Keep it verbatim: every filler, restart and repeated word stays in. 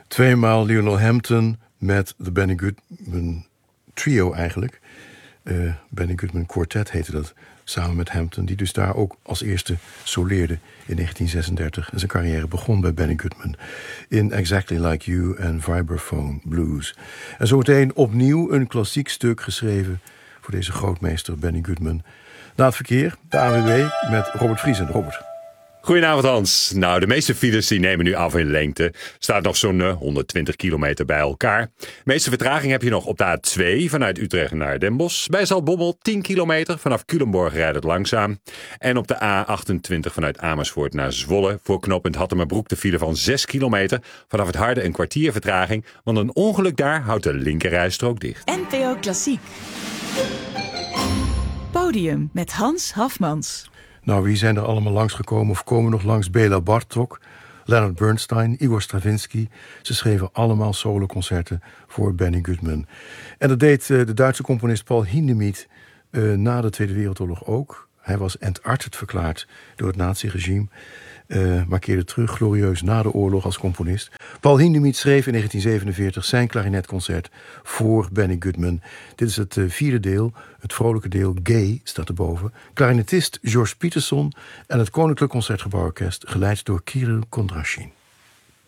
Tweemaal Lionel Hampton met de Benny Goodman trio eigenlijk. Uh, Benny Goodman Quartet heette dat, samen met Hampton, die dus daar ook als eerste soleerde in negentien zesendertig. En zijn carrière begon bij Benny Goodman in Exactly Like You en Vibraphone Blues. En zometeen opnieuw een klassiek stuk geschreven voor deze grootmeester Benny Goodman. Na het verkeer, de A W B met Robert Vriesen. Robert. Goedenavond Hans. Nou, de meeste files die nemen nu af in lengte. Staat nog zo'n uh, honderdtwintig kilometer bij elkaar. De meeste vertraging heb je nog op de A twee vanuit Utrecht naar Den Bosch. Bij Zaltbommel tien kilometer. Vanaf Culemborg rijdt het langzaam. En op de A achtentwintig vanuit Amersfoort naar Zwolle. Voor knooppunt Hattemerbroek de file van zes kilometer. Vanaf het Harde een kwartier vertraging. Want een ongeluk daar houdt de linkerrijstrook dicht. N P O Klassiek. Podium met Hans Hafmans. Nou, wie zijn er allemaal langsgekomen of komen nog langs? Béla Bartók, Leonard Bernstein, Igor Stravinsky. Ze schreven allemaal soloconcerten voor Benny Goodman. En dat deed uh, de Duitse componist Paul Hindemith uh, na de Tweede Wereldoorlog ook. Hij was entartet verklaard door het naziregime. Uh, maar keerde terug glorieus na de oorlog als componist. Paul Hindemith schreef in negentien zevenenveertig zijn klarinetconcert voor Benny Goodman. Dit is het uh, vierde deel, het vrolijke deel Gay staat erboven. Klarinetist George Peterson en het Koninklijk Concertgebouworkest, geleid door Kirill Kondrashin.